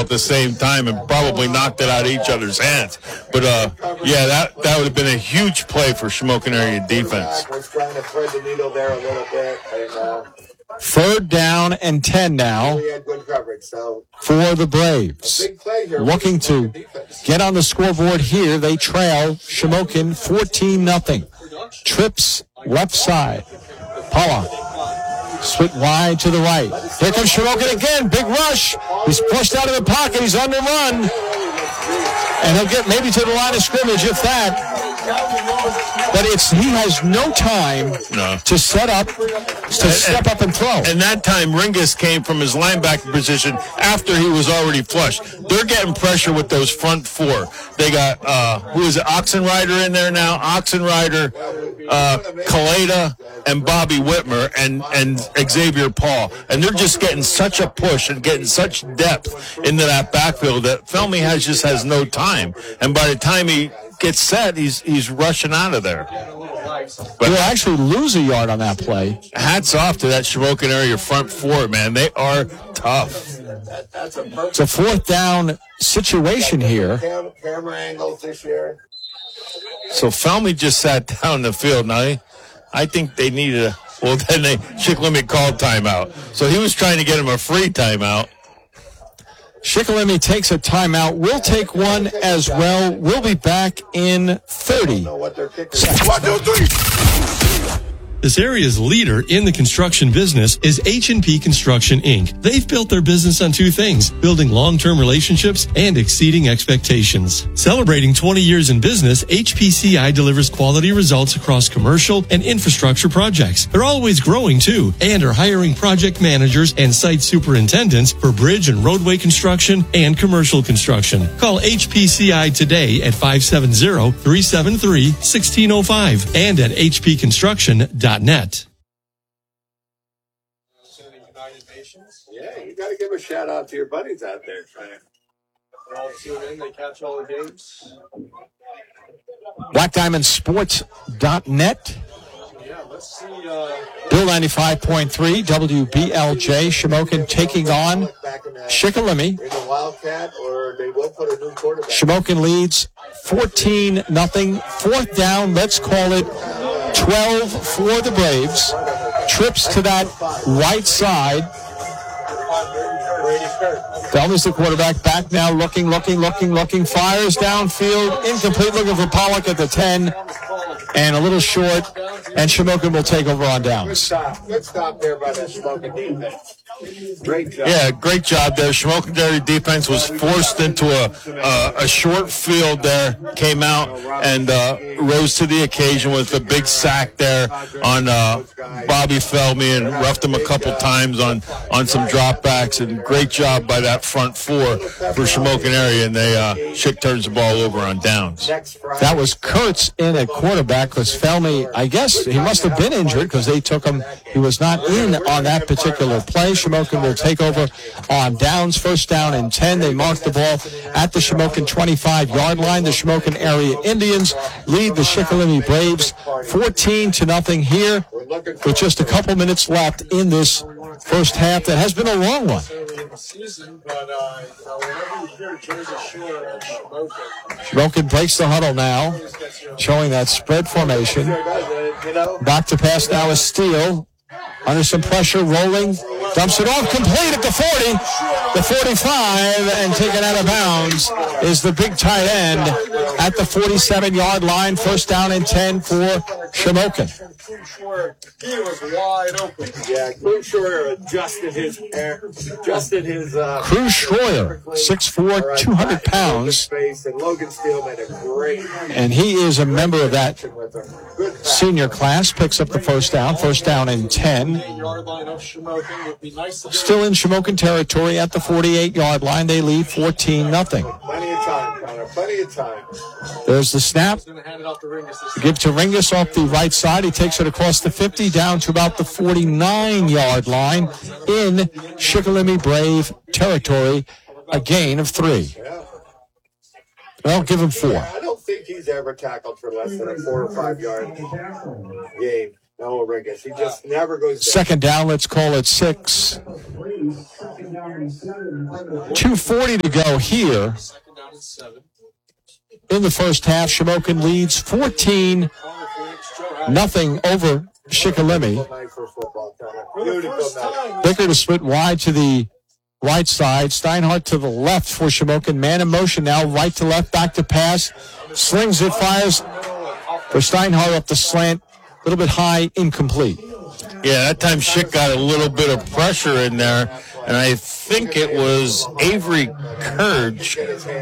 at the same time and probably knocked it out of each other's hands. But, yeah, that would have been a huge play for Shamokin area defense. Was trying to thread the needle there a little bit. And, 3rd down and 10 now had good coverage, so for the Braves. big play here. Looking to get on the scoreboard here. They trail Shamokin 14-0. Trips left side. Pollock. Split wide to the right. Here comes Shamokin again. Big rush. He's pushed out of the pocket. He's on the run. And he'll get maybe to the line of scrimmage, if that. But he has no time to set up, step up and throw. And that time, Ringus came from his linebacker position after he was already flushed. They're getting pressure with those front four. They got, who is it, Oxenrider in there now? Oxenrider, Kaleda, and Bobby Whitmer, and Xavier Paul. And they're just getting such a push and getting such depth into that backfield that Felmy just has no time. And by the time he gets set, he's rushing out of there. But he'll actually lose a yard on that play. Hats off to that Shamokin area front four, man. They are tough. It's a 4th down situation here. Camera angles this year. So Felmy just sat down in the field. Now, I think they needed then Shikellamy called timeout. So he was trying to get him a free timeout. Shikellamy takes a timeout. We'll take one as well. We'll be back in 30 seconds. 1, 2, 3. This area's leader in the construction business is H&P Construction, Inc. They've built their business on 2 things, building long-term relationships and exceeding expectations. Celebrating 20 years in business, HPCI delivers quality results across commercial and infrastructure projects. They're always growing, too, and are hiring project managers and site superintendents for bridge and roadway construction and commercial construction. Call HPCI today at 570-373-1605 and at hpconstruction.net. Yeah, you got to give a shout out to your buddies out there trying to all tune in. They catch all the games. BlackDiamondSports.net. Yeah, let's see. Bill 95.3 WBLJ. Shamokin taking on Shikellamy. In the Wildcat, or they will put a new quarterback. Shamokin leads 14-0. 4th down. Let's call it 12 for the Braves. Trips to that right side. Felmy's the quarterback. Back now, looking. Fires downfield. Incomplete. Looking for Pollock at the 10. And a little short. And Shamokin will take over on downs. Good stop there by the Shamokin defense. Great job. Yeah, great job there. Shamokin area defense was forced into a short field there, came out and rose to the occasion with a big sack there on Bobby Felmy and roughed him a couple times on some dropbacks, and great job by that front four for Shamokin area, and they Schick turns the ball over on downs. That was Kurtz in at quarterback because Felmy, I guess he must have been injured because they took him. He was not in on that particular play. Shamokin will take over on downs. 1st down and 10. They mark the ball at the Shamokin 25-yard line. The Shamokin area Indians lead the Shikellamy Braves 14-0 here with just a couple minutes left in this first half that has been a long one. Shamokin breaks the huddle now, showing that spread formation. Back to pass now is Steele. Under some pressure, rolling, dumps it off, complete at the 40, the 45, and taken out of bounds is the big tight end at the 47-yard line. 1st down and 10 for Shamokin. He was wide open. Yeah, Cruz Schroyer adjusted his Cruz Schroyer, 6'4", 200 pounds. And Logan Steele made a great. And he is a member of that senior class. Picks up the 1st down. 1st down and 10. Still in Shamokin territory at the 48-yard line. They lead 14-0. Plenty of time, Connor. Plenty of time. There's the snap. Give to Ringus off the right side. He takes it across the 50 down to about the 49-yard line in Shikellamy Brave territory. A gain of 3. Well, give him 4. I don't think he's ever tackled for less than a 4 or 5 yard game. No, Ringus. He just never goes down. Second down, let's call it 6. 2:40 to go here in the first half. Shamokin leads 14-0 over Shikellamy. Bicker to split wide to the right side. Steinhardt to the left for Shamokin. Man in motion now, right to left, back to pass. Slings it, fires for Steinhardt up the slant. A little bit high, incomplete. Yeah, that time Schick got a little bit of pressure in there, and I think it was Avery Kurge,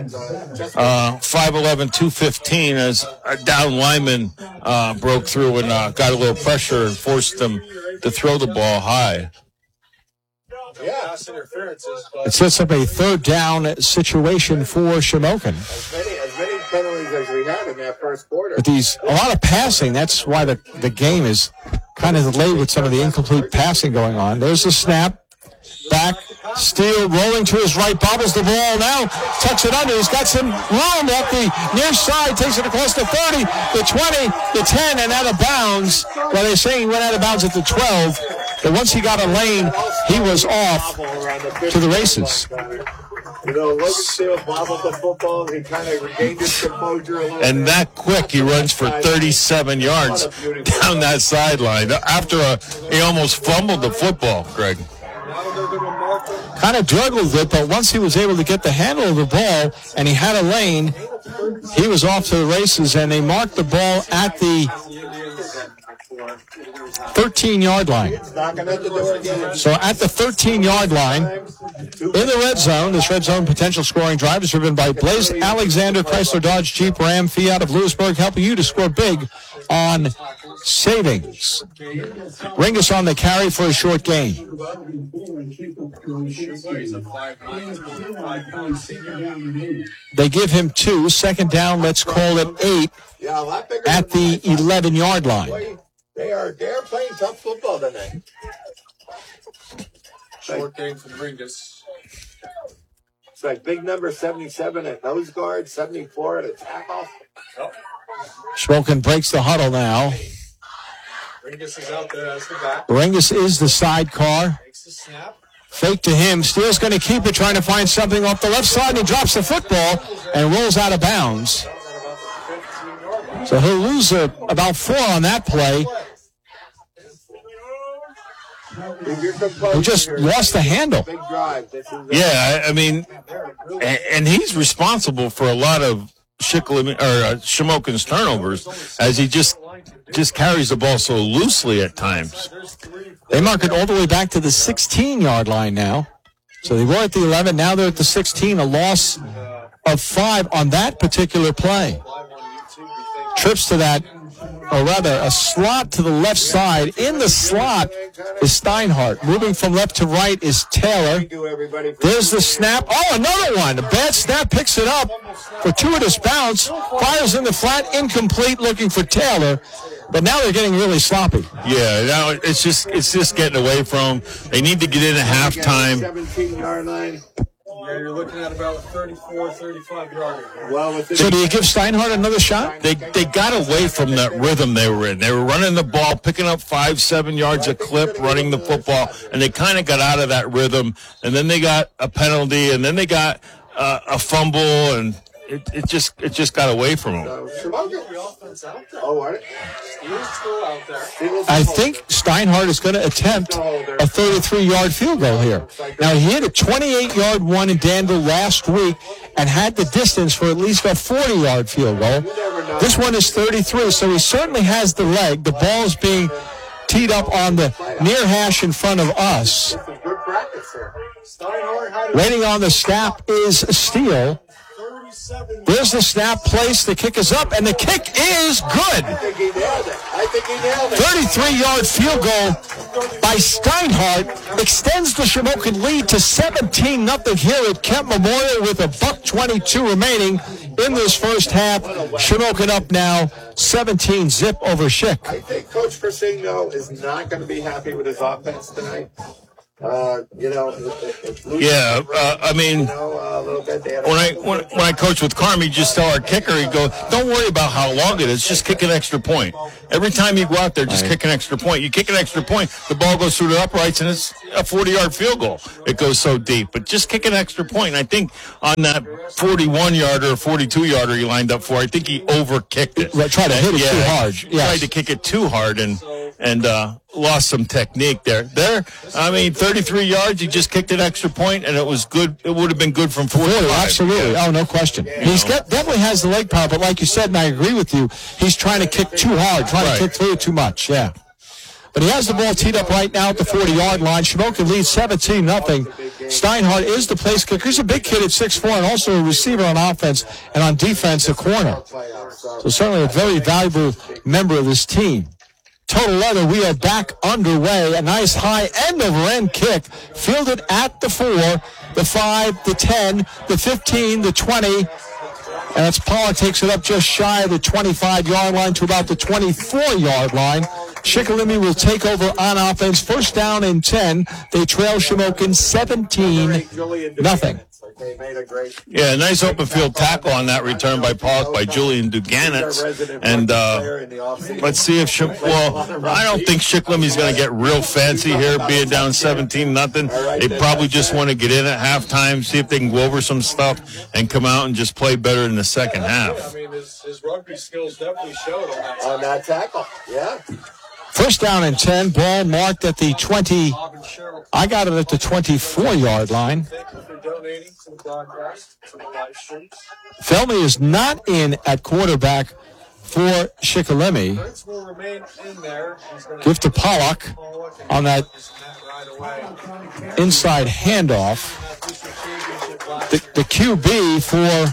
5'11", 215, as a down lineman broke through and got a little pressure and forced them to throw the ball high. Yeah, It sets up a third down situation for Shamokin. as many penalties as we had in that first quarter. With a lot of passing, that's why the game is kind of delayed with some of the incomplete passing going on. There's the snap. Back. Steele rolling to his right, bobbles the ball now, tucks it under. He's got some room at the near side, takes it across the 30, the 20, the 10, and out of bounds. Well, they're saying he went out of bounds at the 12, but once he got a lane, he was off to the races. You know, Logan Steele bobbled the football, and he kind of regained his composure a little And bit. that quick, he runs for 37 yards down that sideline. After he almost fumbled the football, Greg. Kind of juggled it, but once he was able to get the handle of the ball and he had a lane, he was off to the races, and they marked the ball at the 13-yard line. Knocking at the door again. So at the 13-yard line, in the red zone, this red zone potential scoring drive is driven by Blaze Alexander, Chrysler Dodge Jeep Ram Fiat of Lewisburg, helping you to score big on savings. Ringus on the carry for a short gain. They give him 2. Second down, let's call it 8 Yeah, a lot bigger at the 11-yard line. They're playing tough football tonight. Short game from Ringus. It's like big number 77 at nose guard, 74 at a tackle. Shamokin breaks the huddle now. Ringus is out there as the back. Ringus is the sidecar. Makes the snap. Fake to him. Steele's going to keep it, trying to find something off the left side, and he drops the football and rolls out of bounds. So he'll lose about 4 on that play. He just lost the handle. Big drive. Yeah, I mean, and he's responsible for a lot of Shamokin's turnovers, as he just carries the ball so loosely at times. They mark it all the way back to the 16-yard line now. So they were at the 11, now they're at the 16, a loss of 5 on that particular play. Trips to that, or rather a slot to the left side. In the slot is Steinhardt. Moving from left to right is Taylor. There's the snap. Oh, another one. A bad snap, picks it up. Fortuitous bounce. Fires in the flat, incomplete, looking for Taylor. But now they're getting really sloppy. Yeah, now it's just getting away from them. They need to get in at halftime. 17-yard line. Yeah, you're looking at about 34, 35 yards. Well, with So do you give Steinhardt another shot? They got away from that rhythm they were in. They were running the ball, picking up 5-7 yards a clip, running the football, and they kind of got out of that rhythm. And then they got a penalty, and then they got a fumble, and it just got away from them. Oh, are they? I think Steinhardt is going to attempt a 33-yard field goal here. Now, he hit a 28-yard one in Danville last week and had the distance for at least a 40-yard field goal. This one is 33, so he certainly has the leg. The ball is being teed up on the near hash in front of us. Good practice, sir. Waiting on the snap is Steele. There's the snap place. The kick is up, and the kick is good. I think he nailed it. 33-yard field goal by Steinhardt extends the Shamokin lead to 17-0 here at Kemp Memorial with $1:22 remaining in this first half. Shamokin up now 17-0 over Schick. I think Coach Persino is not going to be happy with his offense tonight. Yeah, I mean, a little bit. They had when I coach with Carm, he just tell our kicker, he'd go, don't worry about how long it is, just kick an extra point. Every time you go out there, just kick an extra point. You kick an extra point, the ball goes through the uprights, and it's a 40-yard field goal. It goes so deep. But just kick an extra point. And I think on that 41-yarder or 42-yarder he lined up for, I think he over-kicked it. Right, tried to hit it too hard. Yes. Tried to kick it too hard and lost some technique there. I mean, 33 yards, he just kicked an extra point, and it was good. It would have been good from 45. Absolutely. Yeah. Oh, no question. Definitely has the leg power, but like you said, and I agree with you, he's trying to kick too hard, trying to kick through it too much. Yeah. But he has the ball teed up right now at the 40-yard line. Shamokin leads 17-0. Steinhardt is the place kicker. He's a big kid at 6'4", and also a receiver on offense and on defense, a corner. So certainly a very valuable member of this team. Total leather, we are back underway. A nice high end-over-end kick, fielded at the 4, the 5, the 10, the 15, the 20. And it's Pollock takes it up just shy of the 25-yard line to about the 24-yard line. Shikellamy will take over on offense. First down and 10. They trail Shamokin 17-0. Yeah, nice open field tackle on that return by Pollock by Julian Duganitz. And let's see if I don't think Shicklamy's going to get real fancy here, being down 17-0. They probably just want to get in at halftime, see if they can go over some stuff and come out and just play better in the second half. I mean, his rugby skills definitely showed on that tackle. Yeah. First down and 10, ball marked at the 20. I got it at the 24-yard line. Thank you for donating to the broadcast, to the live streams. Felmy is not in at quarterback for Shikellamy. Kurtz will remain in there. Give to Pollock on that inside handoff. The QB for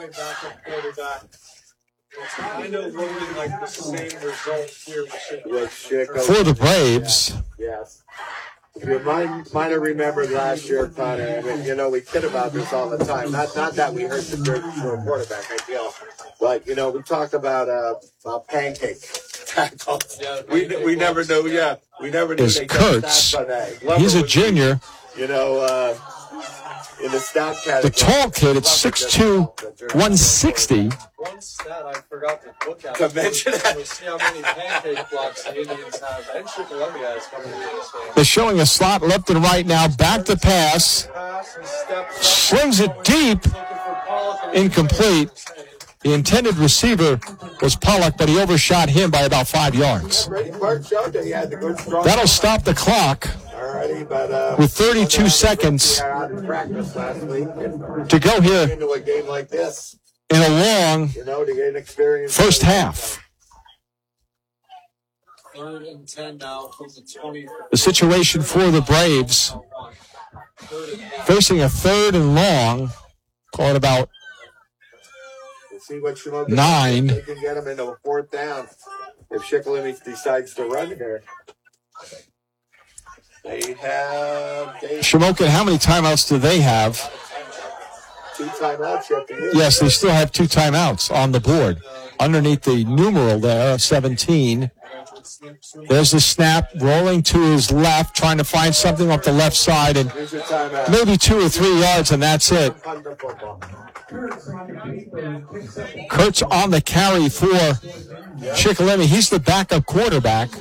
kind of looking like the same result here for the Braves. Yes. You might have remembered last year, Connor. I mean, we kid about this all the time. Not that we hurt the dirt for a quarterback, I feel. But, we talked about pancake tackles. Yeah, we never knew, we never knew. Is Kurtz. He's a junior. In the stat category. The tall kid at 6'2", 160. One stat I forgot to look at. To mention that. We'll see how many pancake blocks the Indians have. And Shikellamy has coming into this game. They're showing a slot left and right now. Back to pass. Slings it deep. Incomplete. The intended receiver was Pollock, but he overshot him by about 5 yards. That'll stop the clock. With 32 seconds to go here in a long first half. Third and 10 now from the 20. The situation for the Braves, facing a third and long, call it about 9. They can get him into a fourth down if Shikellamy decides to run here. They have... Shamokin, how many timeouts do they have? 2 timeouts yet to use. Yes, they still have 2 timeouts on the board. Underneath the numeral there of 17. There's the snap, rolling to his left, trying to find something off the left side, and maybe 2 or 3 yards, and that's it. Kurtz on the carry for Shikellamy. He's the backup quarterback.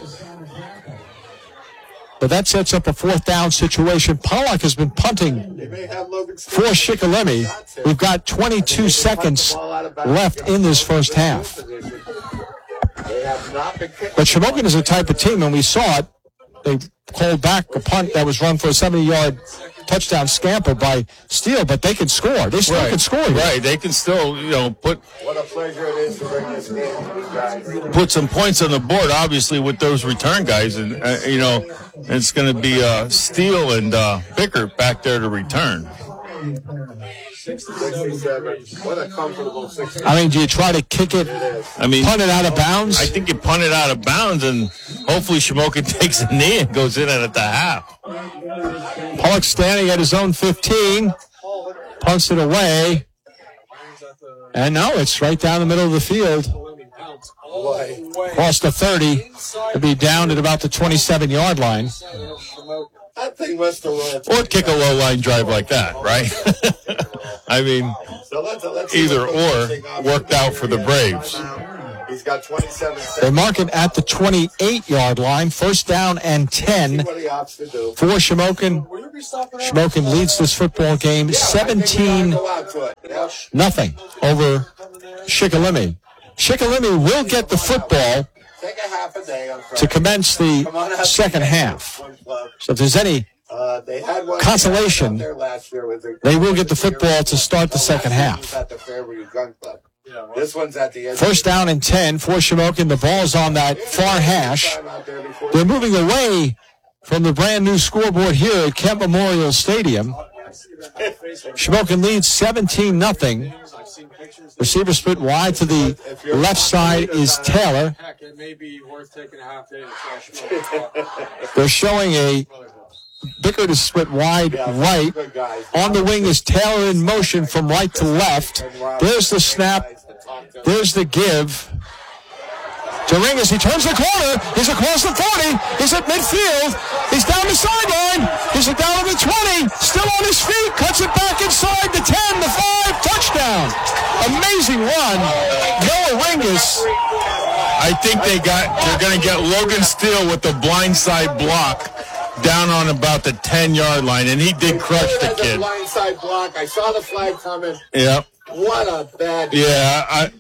But that sets up a fourth down situation. Pollock has been punting for Shikellamy. We've got 22 seconds left in this first half. But Shamokin is a type of team, and we saw it. They called back a punt that was run for a 70-yard touchdown scamper by Steele, but they can score. They still can score. Right, they can still, put. What a pleasure it is to bring this game to you guys. Put some points on the board, obviously, with those return guys, and it's going to be Steele and Bickert back there to return. 67. What a comfortable 67. I mean, do you try to kick it? Punt it out of bounds? I think you punt it out of bounds, and hopefully Shamokin takes a knee and goes in at the half. Pollock standing at his own 15, punts it away, and no, it's right down the middle of the field. Across the 30, to be down at about the 27-yard line. That thing was to roll. Or kick a low line drive like that, right? I mean, So let's see either what the or worked out for the Braves. He's got 27 seconds. They mark it at the 28-yard line. First down and 10 What he opts to do. for Shamokin. Shamokin leads this football game 17-0 Go out to it. Yep. over Shikellamy. Shikellamy will get the football Take a half a day on Friday. to commence the second half. So if there's any They had one consolation, there last year with the, they will get the football to start the second half. At the Fairview Gun Club. This one's at the end. First down and 10 for Shamokin. The ball's on that far hash. They're moving away from the brand new scoreboard here at Kent Memorial Stadium. Shamokin leads 17-0. Receiver split wide to the left side is Taylor. Heck, it may be worth taking a half day to trash it. They're showing a Bickert is split wide right. On the wing is Taylor in motion from right to left. There's the snap. There's the give. Doringas, he turns the corner. He's across the 40. He's at midfield. He's down the sideline. He's down to the 20. Still on his feet. Cuts it back inside the 10, the 5. Touchdown. Amazing run. Noah Ringus. I think they're going to get Logan Steele with the blindside block down on about the 10-yard line, and he did crush the kid. Blindside block. I saw the flag coming. Yep. What a bad. Yeah,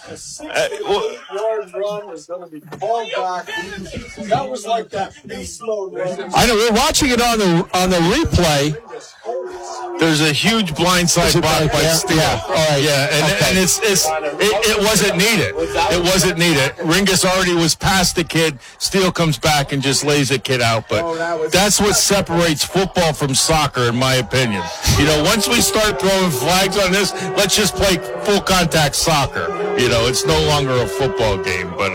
Yard run is going to be called back. That was like that beast mode run. I know we're watching it on the replay. there's a huge blindside block by Steele. Yeah. All right. Yeah, and it wasn't needed. It wasn't needed. Ringus already was past the kid. Steele comes back and just lays the kid out. But that's what separates football from soccer, in my opinion. You know, once we start throwing flags on this, let's just play full contact soccer. You know, it's no longer a football game. But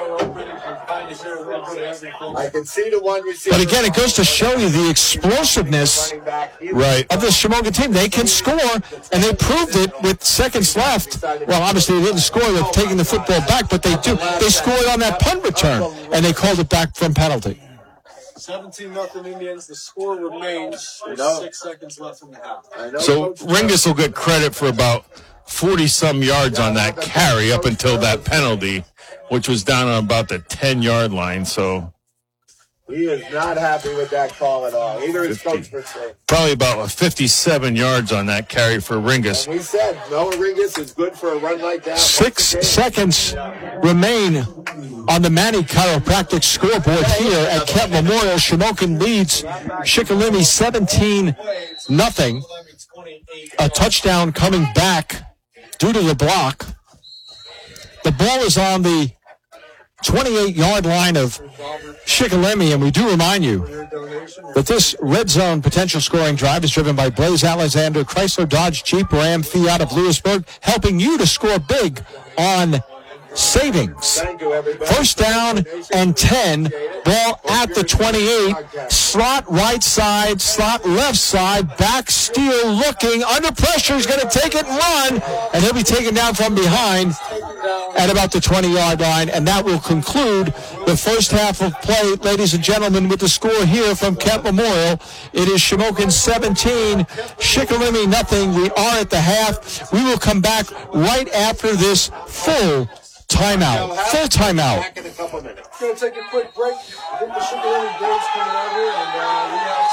I can see the one receiver. But again, it goes to show you the explosiveness right. of the Shamokin team. They can score, and they proved it with seconds left. Well, obviously they didn't score with taking the football back, but they do. They scored on that punt return, and they called it back from penalty. 17-0 Indians. The score remains. There's 6 seconds left in the half. So Ringus will get credit for about 40-some yards on that carry up until that penalty, which was down on about the 10-yard line. So He is not happy with that call at all. Either is Coach Mercedes. probably about 57 yards on that carry for Ringus. We said Noah Ringus is good for a run like that. 6 seconds remain on the Manny Chiropractic scoreboard here at Kent Memorial. Shamokin leads Shikellamy 17-0. A touchdown coming back due to the block. The ball is on the 28-yard line of Shikellamy, and we do remind you that this red zone potential scoring drive is driven by Blaze Alexander, Chrysler, Dodge, Jeep, Ram, Fiat of Lewisburg, helping you to score big on savings. Thank you, everybody. First down and 10, ball at the 28, slot right side, slot left side, back Steele looking, under pressure, he's going to take it and run, and he'll be taken down from behind at about the 20-yard line, and that will conclude the first half of play, ladies and gentlemen, with the score here from Kent Memorial. It is Shamokin 17, Shikellamy nothing. We are at the half. We will come back right after this full timeout. Full timeout. Back in a couple minutes. We're going to take a quick break. I think the Shikellamy Braves coming over, and we have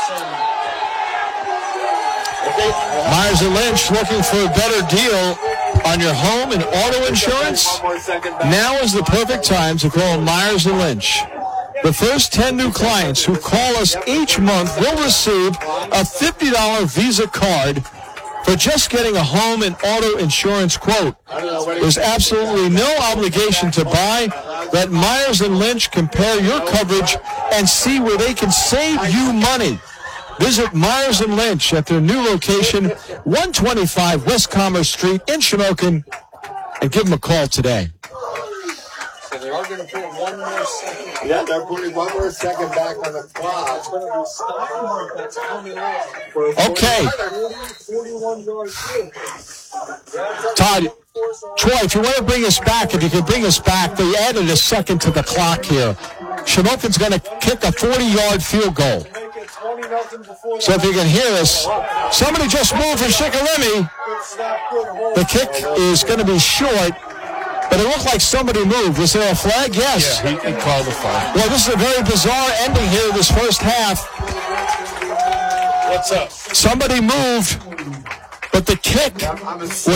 some. Myers and Lynch looking for a better deal on your home and auto insurance? One more second back. Now is the perfect time to call Myers and Lynch. The first 10 new clients who call us each month will receive a $50 Visa card for just getting a home and auto insurance quote. There's absolutely no obligation to buy. Let Myers and Lynch compare your coverage and see where they can save you money. Visit Myers and Lynch at their new location, 125 West Commerce Street in Shamokin, and give them a call today. So they are going to put one more second. Yeah, they're putting one more second back on the clock. It's going to be Steinberg that's coming in. Okay. 41 yards through. Todd, Troy, if you want to bring us back, if you can bring us back, they added a second to the clock here. Shamokin's going to kick a 40-yard field goal. Make it 20-0 nothing before So if you can hear us, somebody just moved for Shikellamy. The kick is going to be short, but it looked like somebody moved. Was there a flag? Yes. Yeah, he called the flag. Well, this is a very bizarre ending here this first half. What's up? Somebody moved, but the kick was